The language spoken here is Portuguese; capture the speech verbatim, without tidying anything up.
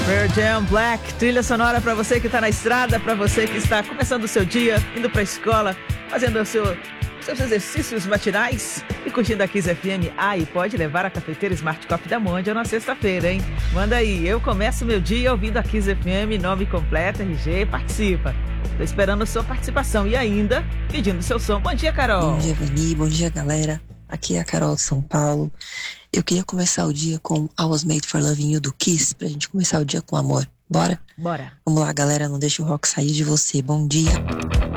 Pearl Jam Black, trilha sonora para você que está na estrada, para você que está começando o seu dia, indo para a escola, fazendo o seu, seus exercícios matinais e curtindo a Kiss F M. Ah, e pode levar a cafeteira Smart Coffee da Mondial na sexta-feira, hein? Manda aí, eu começo meu dia ouvindo a Kiss F M, nome completo, R G, participa. Tô esperando a sua participação e ainda pedindo seu som. Bom dia, Carol. Bom dia, Vani, bom dia, galera. Aqui é a Carol de São Paulo. Eu queria começar o dia com I Was Made for Loving You do Kiss, pra gente começar o dia com amor. Bora? Bora. Vamos lá, galera, não deixa o rock sair de você. Bom dia.